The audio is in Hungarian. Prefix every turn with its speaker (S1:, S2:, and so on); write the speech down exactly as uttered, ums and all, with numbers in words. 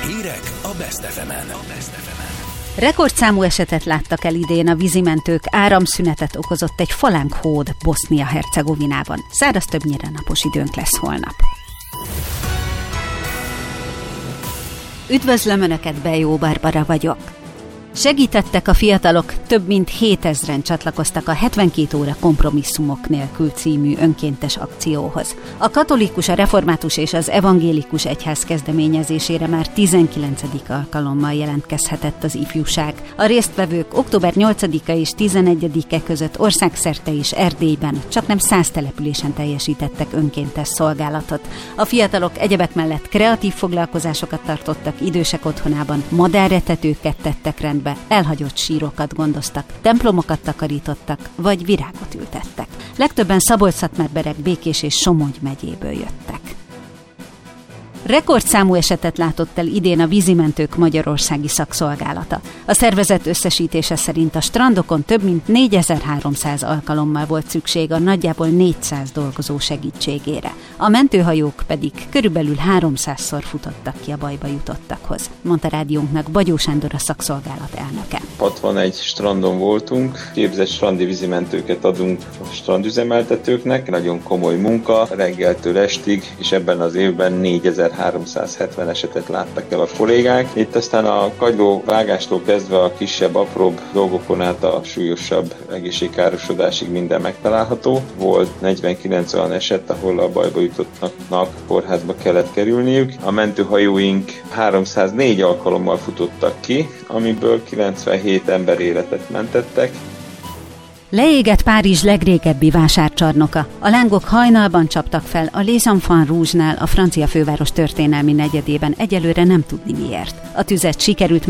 S1: Hírek a Best ef emen.
S2: Rekordszámú esetet láttak el idén a vízimentők, áramszünetet okozott egy falánghód Bosznia-Hercegovinában. Száraz, többnyire napos időnk lesz holnap. Üdvözlöm Önöket, Bejó Barbara vagyok. Segítettek a fiatalok, több mint hétezren csatlakoztak a hetvenkét óra kompromisszumok nélkül című önkéntes akcióhoz. A katolikus, a református és az evangélikus egyház kezdeményezésére már tizenkilencedik alkalommal jelentkezhetett az ifjúság. A résztvevők október nyolcadika és tizenegyedike között országszerte és Erdélyben csaknem száz településen teljesítettek önkéntes szolgálatot. A fiatalok egyebek mellett kreatív foglalkozásokat tartottak idősek otthonában, madáretetőket tettek rendbe, elhagyott sírokat gondoztak, templomokat takarítottak, vagy virágot ültettek. Legtöbben Szabolcs-Szatmár-Bereg, Békés és Somogy megyéből jöttek. Rekordszámú esetet látott el idén a vízimentők magyarországi szakszolgálata. A szervezet összesítése szerint a strandokon több mint négyezer-háromszáz alkalommal volt szükség a nagyjából négyszáz dolgozó segítségére. A mentőhajók pedig körülbelül háromszázszor futottak ki a bajba jutottakhoz, mondta rádiónknak Bagyó Sándor, a szakszolgálat elnöke.
S3: hatvanegy strandon voltunk, képzett strandi vízimentőket adunk a strandüzemeltetőknek, nagyon komoly munka, reggeltől estig, és ebben az évben négyezer-háromszázhetven esetet láttak el a kollégák. Itt aztán a kagyló vágástól kezdve a kisebb, apróbb dolgokon át a súlyosabb egészségkárosodásig minden megtalálható. Volt negyvenkilenc olyan eset, ahol a bajba jutottnak kórházba kellett kerülniük. A mentőhajóink háromszáznégy alkalommal futottak ki, amiből kilencvenhét ember életet mentettek.
S2: Leégett Párizs legrégebbi vásárcsarnoka. A lángok hajnalban csaptak fel a Les Enfants Rouge-nál, a francia főváros történelmi negyedében, egyelőre nem tudni miért. A tüzet sikerült